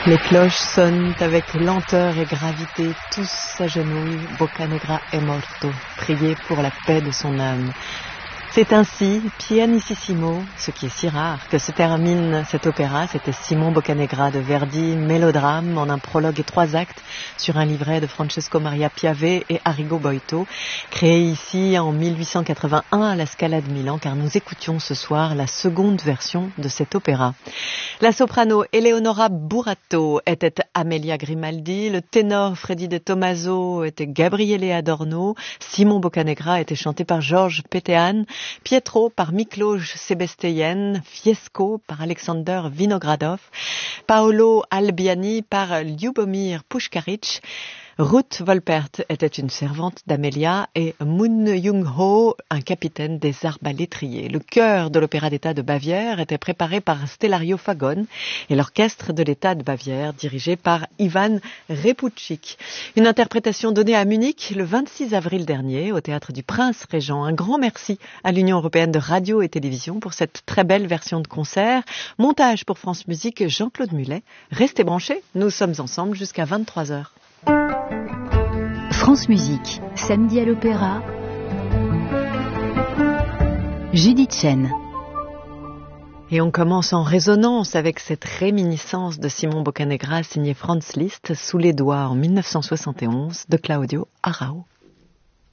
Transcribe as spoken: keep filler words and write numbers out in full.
Les cloches sonnent avec lenteur et gravité, tous s'agenouillent, Boccanegra è morto, priez pour la paix de son âme. C'est ainsi, pianissimo, ce qui est si rare, que se termine cet opéra. C'était Simon Boccanegra de Verdi, mélodrame en un prologue et trois actes sur un livret de Francesco Maria Piave et Arrigo Boito, créé ici en mille huit cent quatre-vingt-un à la Scala de Milan, car nous écoutions ce soir la seconde version de cet opéra. La soprano Eleonora Burato était Amelia Grimaldi, le ténor Freddy de Tomaso était Gabriele Adorno, Simon Boccanegra était chanté par Georges Petehan, Pietro par Miklós Sebestyen, Fiesco par Alexander Vinogradov, Paolo Albiani par Ljubomir Puškarić, Ruth Volpert était une servante d'Amelia et Moon Jung-ho, un capitaine des arbalétriers. Le chœur de l'Opéra d'État de Bavière était préparé par Stellario Fagon et l'orchestre de l'État de Bavière dirigé par Ivan Repucik. Une interprétation donnée à Munich le vingt-six avril dernier au Théâtre du Prince Régent. Un grand merci à l'Union européenne de radio et télévision pour cette très belle version de concert. Montage pour France Musique, Jean-Claude Mulet. Restez branchés, nous sommes ensemble jusqu'à vingt-trois heures. France Musique, samedi à l'Opéra, Judith Chen. Et on commence en résonance avec cette réminiscence de Simon Boccanegra signée Franz Liszt, Sous les doigts en mille neuf cent soixante et onze de Claudio Arrau.